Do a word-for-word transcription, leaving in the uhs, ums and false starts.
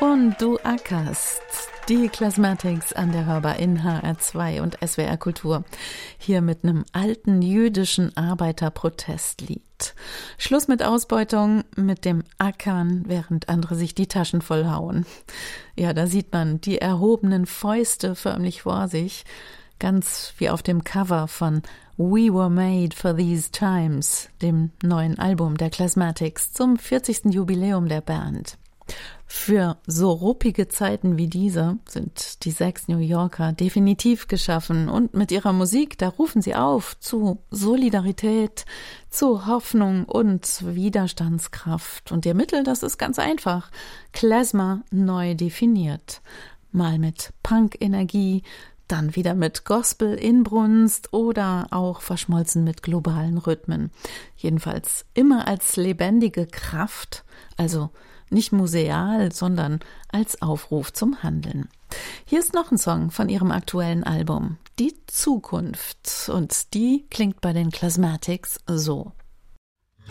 und du ackerst. Die Klasmatics an der Hörbar in H R zwei und S W R Kultur. Hier mit einem alten jüdischen Arbeiterprotestlied. Schluss mit Ausbeutung, mit dem Ackern, während andere sich die Taschen vollhauen. Ja, da sieht man die erhobenen Fäuste förmlich vor sich. Ganz wie auf dem Cover von We Were Made for These Times, dem neuen Album der Klasmatics zum vierzigsten Jubiläum der Band. Für so ruppige Zeiten wie diese sind die sechs New Yorker definitiv geschaffen und mit ihrer Musik, da rufen sie auf zu Solidarität, zu Hoffnung und Widerstandskraft. Und ihr Mittel, das ist ganz einfach, Klezmer neu definiert. Mal mit Punk-Energie, dann wieder mit Gospel-Inbrunst oder auch verschmolzen mit globalen Rhythmen. Jedenfalls immer als lebendige Kraft, also nicht museal, sondern als Aufruf zum Handeln. Hier ist noch ein Song von ihrem aktuellen Album, Die Zukunft. Und die klingt bei den Klasmatics so.